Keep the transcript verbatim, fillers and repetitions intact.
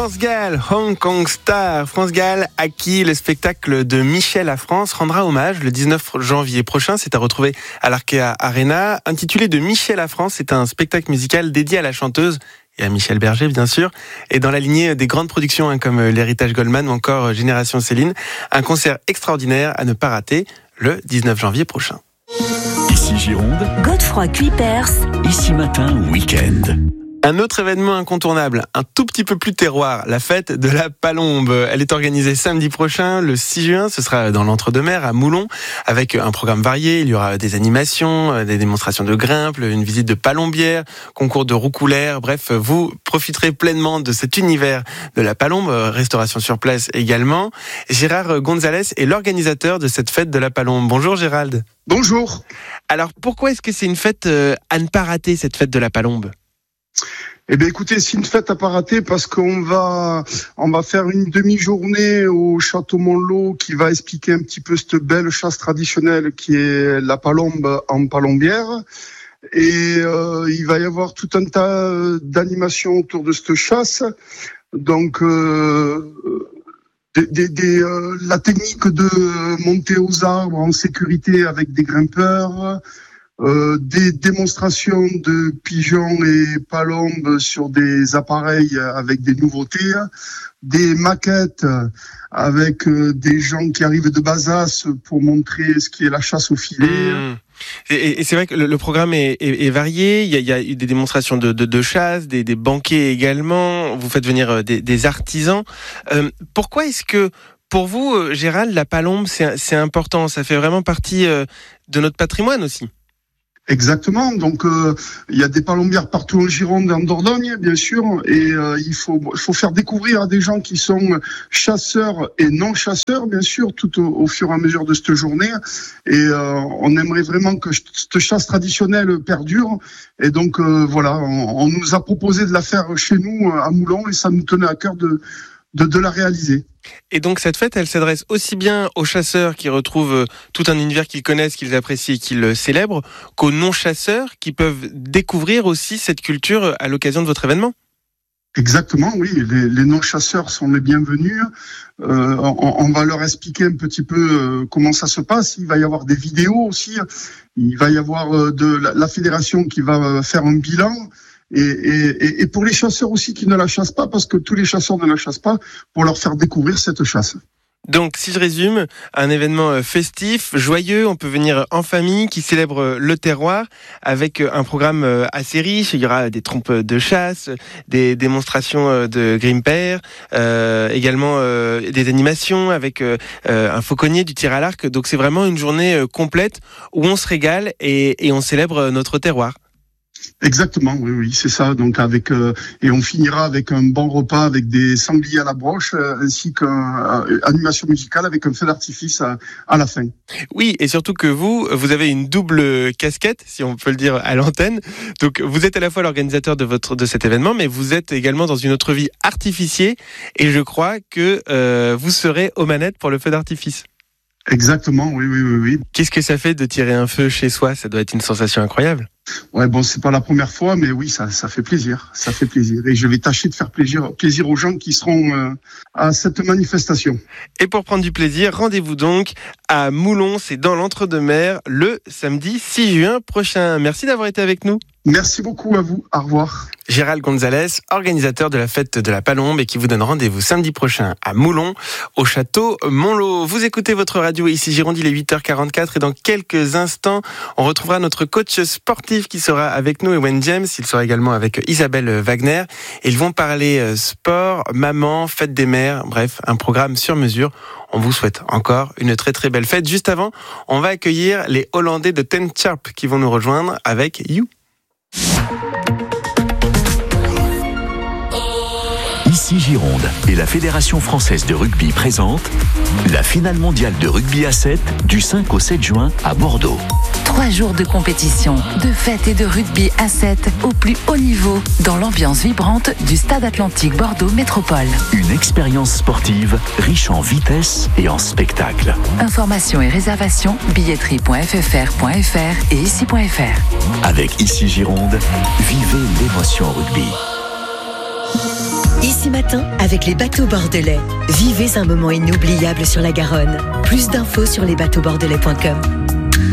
France Gall, Hong Kong Star. France Gall, à qui le spectacle de Michel à France rendra hommage le dix-neuf janvier prochain. C'est à retrouver à l'Arkea Arena. Intitulé de Michel à France, c'est un spectacle musical dédié à la chanteuse et à Michel Berger, bien sûr. Et dans la lignée des grandes productions hein, comme l'Héritage Goldman ou encore Génération Céline, un concert extraordinaire à ne pas rater le dix-neuf janvier prochain. Ici Gironde, Godefroy Cuypers, Ici Matin Week-end. Un autre événement incontournable, un tout petit peu plus terroir, la fête de la Palombe. Elle est organisée samedi prochain, le six juin. Ce sera dans l'Entre-deux-Mers, à Moulon, avec un programme varié. Il y aura des animations, des démonstrations de grimpe, une visite de palombière, concours de roucoulaires. Bref, vous profiterez pleinement de cet univers de la Palombe, restauration sur place également. Gérald Gonzalez est l'organisateur de cette fête de la Palombe. Bonjour Gérald. Bonjour. Alors pourquoi est-ce que c'est une fête à ne pas rater, cette fête de la Palombe ? Eh bien, écoutez, c'est une fête à pas rater parce qu'on va, on va faire une demi-journée au Château Montelot qui va expliquer un petit peu cette belle chasse traditionnelle qui est la Palombe en palombière. Et euh, il va y avoir tout un tas d'animations autour de cette chasse. Donc, euh, des, des, des, euh, la technique de monter aux arbres en sécurité avec des grimpeurs. Euh, des démonstrations de pigeons et palombes sur des appareils avec des nouveautés, des maquettes avec euh, des gens qui arrivent de Bazas pour montrer ce qui est la chasse au filet. Mmh. Et, et c'est vrai que le, le programme est, est, est varié. Il y a, il y a eu des démonstrations de, de, de chasse, des, des banquets également. Vous faites venir des, des artisans. Euh, pourquoi est-ce que pour vous, Gérald, la Palombe, c'est, c'est important? Ça fait vraiment partie euh, de notre patrimoine aussi. Exactement. Donc euh, il y a des palombières partout en Gironde, en Dordogne, bien sûr, et euh, il faut il faut faire découvrir à des gens qui sont chasseurs et non chasseurs, bien sûr, tout au, au fur et à mesure de cette journée. Et euh, on aimerait vraiment que cette chasse traditionnelle perdure. Et donc euh, voilà, on, on nous a proposé de la faire chez nous à Moulon, et ça nous tenait à cœur de de, de la réaliser. Et donc cette fête, elle s'adresse aussi bien aux chasseurs qui retrouvent tout un univers qu'ils connaissent, qu'ils apprécient et qu'ils célèbrent, qu'aux non-chasseurs qui peuvent découvrir aussi cette culture à l'occasion de votre événement. Exactement, oui. Les, les non-chasseurs sont les bienvenus. Euh, on, on va leur expliquer un petit peu euh, comment ça se passe. Il va y avoir des vidéos aussi. Il va y avoir euh, de la, la fédération qui va faire un bilan. Et, et, et pour les chasseurs aussi qui ne la chassent pas, parce que tous les chasseurs ne la chassent pas, pour leur faire découvrir cette chasse. Donc, si je résume, un événement festif, joyeux, on peut venir en famille, qui célèbre le terroir, avec un programme assez riche. Il y aura des trompes de chasse, des démonstrations de grimpeurs, euh, également euh, des animations avec euh, un fauconnier, du tir à l'arc. Donc, c'est vraiment une journée complète où on se régale et, et on célèbre notre terroir. Exactement, oui, oui, c'est ça. Donc avec euh, et on finira avec un bon repas avec des sangliers à la broche, euh, ainsi qu'une euh, animation musicale avec un feu d'artifice à, à la fin. Oui, et surtout que vous, vous avez une double casquette, si on peut le dire à l'antenne. Donc vous êtes à la fois l'organisateur de votre de cet événement, mais vous êtes également dans une autre vie artificier. Et je crois que euh, vous serez aux manettes pour le feu d'artifice. Exactement, oui, oui, oui, oui. Qu'est-ce que ça fait de tirer un feu chez soi? Ça doit être une sensation incroyable. Ouais, bon, c'est pas la première fois, mais oui, ça, ça fait plaisir, ça fait plaisir. Et je vais tâcher de faire plaisir, plaisir aux gens qui seront euh, à cette manifestation. Et pour prendre du plaisir, rendez-vous donc à Moulon, c'est dans l'Entre-deux-Mers, le samedi six juin prochain. Merci d'avoir été avec nous. Merci beaucoup à vous. Au revoir. Gérald Gonzalez, organisateur de la fête de la Palombe et qui vous donne rendez-vous samedi prochain à Moulon, au Château Montelot. Vous écoutez votre radio ici Gironde, il est huit heures quarante-quatre et dans quelques instants, on retrouvera notre coach sportif qui sera avec nous, Ewen James. Il sera également avec Isabelle Wagner. Et ils vont parler sport, maman, fête des mères, bref, un programme sur mesure. On vous souhaite encore une très très belle fête. Juste avant, on va accueillir les Hollandais de Ten Sharp qui vont nous rejoindre avec You. Ici Gironde et la Fédération française de rugby présente la finale mondiale de rugby à sept du cinq au sept juin à Bordeaux. Trois jours de compétition, de fête et de rugby à sept au plus haut niveau dans l'ambiance vibrante du Stade Atlantique Bordeaux Métropole. Une expérience sportive riche en vitesse et en spectacle. Informations et réservations billetterie point f f r point f r et ici point f r. Avec Ici Gironde, vivez l'émotion rugby. Ici Taxi Matin avec les bateaux bordelais. Vivez un moment inoubliable sur la Garonne. Plus d'infos sur les bateaux bordelais point com.